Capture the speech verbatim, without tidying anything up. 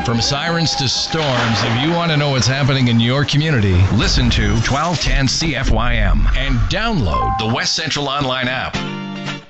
From sirens to storms, if you want to know what's happening in your community, listen to twelve ten C F Y M and download the West Central Online app.